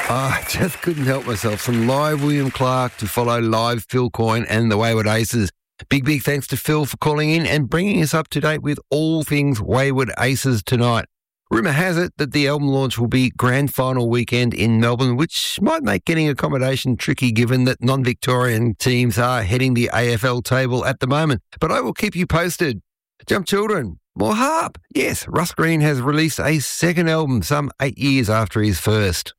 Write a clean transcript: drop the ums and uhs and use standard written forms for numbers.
I just couldn't help myself. Some live William Clark to follow live Phil Coyne and the Wayward Aces. Big thanks to Phil for calling in and bringing us up to date with all things Wayward Aces tonight. Rumour has it that the album launch will be grand final weekend in Melbourne, which might make getting accommodation tricky given that non-Victorian teams are heading the AFL table at the moment. But I will keep you posted. Jump Children, more harp. Yes, Russ Green has released a second album some 8 years after his first.